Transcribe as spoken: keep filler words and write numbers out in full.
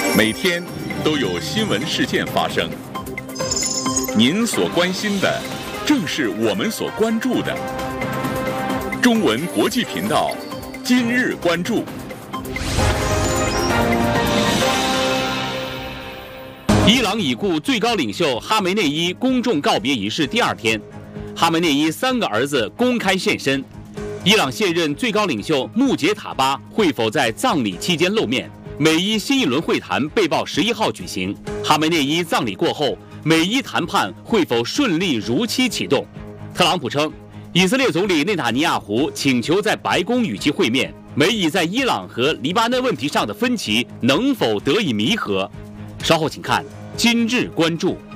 每天都有新闻事件发生，您所关心的正是我们所关注的。中文国际频道今日关注。 伊朗已故最高领袖哈梅内伊公众告别仪式第二天，哈梅内伊三个儿子公开现身。伊朗现任最高领袖穆杰塔巴会否在葬礼期间露面？美伊新一轮会谈被曝十一号举行。哈梅内伊葬礼过后，美伊谈判会否顺利如期启动？特朗普称，以色列总理内塔尼亚胡请求在白宫与其会面，美以在伊朗和黎巴嫩问题上的分歧能否得以弥合？稍后请看今日关注。